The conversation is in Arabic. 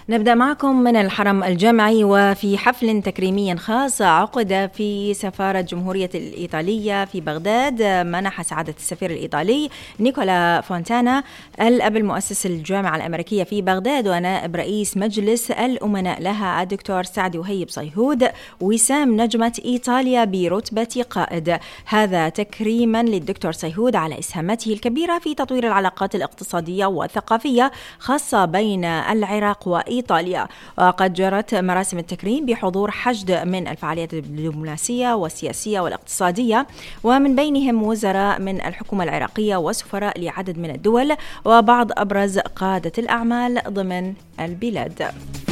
نبدأ معكم من الحرم الجامعي، وفي حفل تكريمي خاص عقد في سفارة جمهورية الإيطالية في بغداد منح سعادة السفير الإيطالي نيكولا فونتانا الأب المؤسس الجامعة الأمريكية في بغداد ونائب رئيس مجلس الأمناء لها الدكتور سعد وهيب صيهود وسام نجمة إيطاليا برتبة قائد، هذا تكريما للدكتور صيهود على إسهاماته الكبيرة في تطوير العلاقات الاقتصادية والثقافية خاصة بين العراق وإيطاليا. وقد جرت مراسم التكريم بحضور حشد من الفعاليات الدبلوماسية والسياسية والاقتصادية، ومن بينهم وزراء من الحكومة العراقية وسفراء لعدد من الدول وبعض أبرز قادة الأعمال ضمن البلاد.